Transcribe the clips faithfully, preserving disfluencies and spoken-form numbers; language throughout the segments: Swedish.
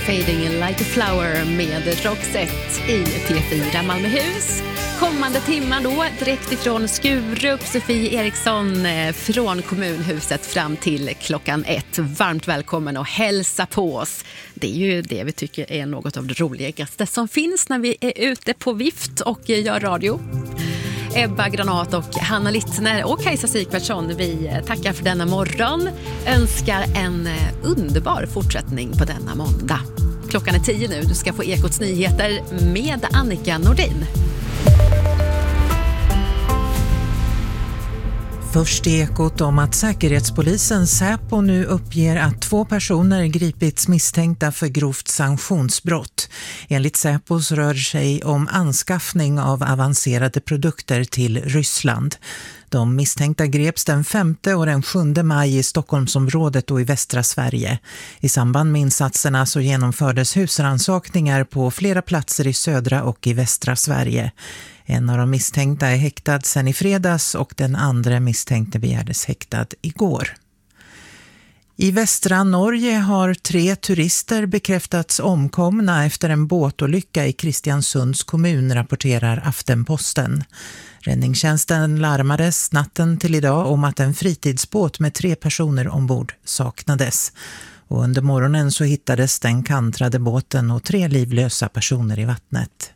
Fading like a flower med Roxette i P fyra Malmöhus. Kommande timmar då direkt ifrån Skurup, Sofie Eriksson från kommunhuset fram till klockan ett. Varmt välkommen och hälsa på oss. Det är ju det vi tycker är något av det roligaste som finns när vi är ute på vift och gör radio. Ebba Granat och Hanna Littner och Kajsa Sikvartsson, vi tackar för denna morgon. Önskar en underbar fortsättning på denna måndag. Klockan är tio nu, du ska få Ekots nyheter med Annika Nordin. Först Ekot om att säkerhetspolisen Säpo nu uppger att två personer gripits misstänkta för grovt sanktionsbrott. Enligt Säpo rör sig om anskaffning av avancerade produkter till Ryssland. De misstänkta greps den femte och den sjunde maj i Stockholmsområdet och i västra Sverige. I samband med insatserna så genomfördes husrannsakningar på flera platser i södra och i västra Sverige. En av de misstänkta är häktad sedan i fredags och den andra misstänkte begärdes häktad igår. I västra Norge har tre turister bekräftats omkomna efter en båtolycka i Kristiansunds kommun, rapporterar Aftenposten. Räddningstjänsten larmades natten till idag om att en fritidsbåt med tre personer ombord saknades. Och under morgonen så hittades den kantrade båten och tre livlösa personer i vattnet.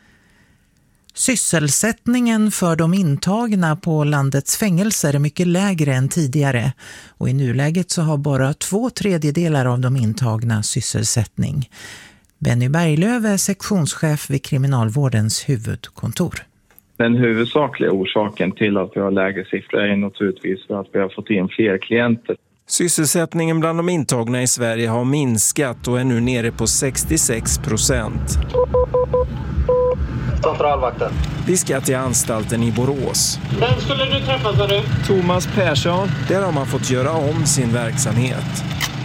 Sysselsättningen för de intagna på landets fängelser är mycket lägre än tidigare och i nuläget så har bara två tredjedelar av de intagna sysselsättning. Benny Berglöf är sektionschef vid Kriminalvårdens huvudkontor. Den huvudsakliga orsaken till att vi har lägre siffror är naturligtvis för att vi har fått in fler klienter. Sysselsättningen bland de intagna i Sverige har minskat och är nu nere på sextiosex procent. Centralvakten. Vi ska till anstalten i Borås. Vem skulle du träffa, sa du? Thomas Persson. Där har man fått göra om sin verksamhet.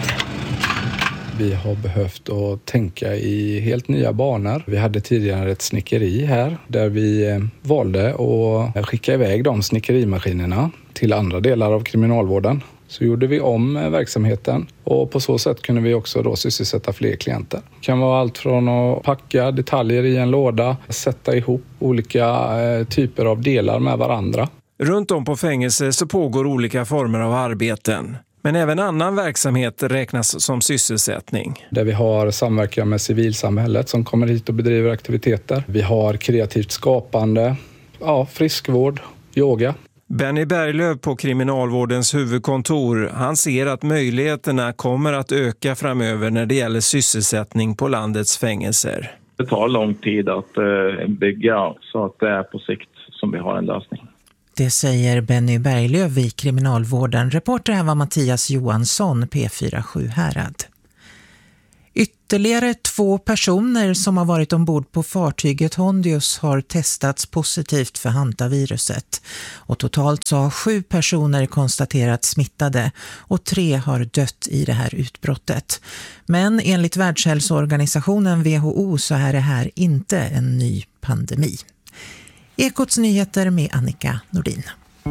Vi har behövt att tänka i helt nya banor. Vi hade tidigare ett snickeri här där vi valde att skicka iväg de snickerimaskinerna till andra delar av kriminalvården. Så gjorde vi om verksamheten och på så sätt kunde vi också då sysselsätta fler klienter. Det kan vara allt från att packa detaljer i en låda, sätta ihop olika typer av delar med varandra. Runt om på fängelser så pågår olika former av arbeten. Men även annan verksamhet räknas som sysselsättning. Där vi har samverkan med civilsamhället som kommer hit och bedriver aktiviteter. Vi har kreativt skapande, ja, friskvård, yoga. Benny Berglöf på Kriminalvårdens huvudkontor, han ser att möjligheterna kommer att öka framöver när det gäller sysselsättning på landets fängelser. Det tar lång tid att uh, bygga så att det är på sikt som vi har en lösning. Det säger Benny Berglöf vid Kriminalvården. Reporter här var Mattias Johansson, P fyra Sjuhärad. Ytterligare två personer som har varit ombord på fartyget Hondius har testats positivt för hantaviruset. Och totalt så har sju personer konstaterats smittade och tre har dött i det här utbrottet. Men enligt Världshälsoorganisationen W H O så är det här inte en ny pandemi. Ekots nyheter med Annika Nordin.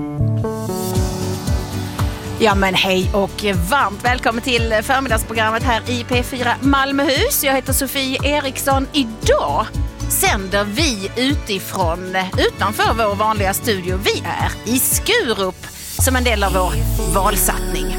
Ja men hej och varmt välkommen till förmiddagsprogrammet här i P fyra Malmöhus. Jag heter Sofie Eriksson. Idag sänder vi utifrån, utanför vår vanliga studio. Vi är i Skurup som en del av vår valsatsning.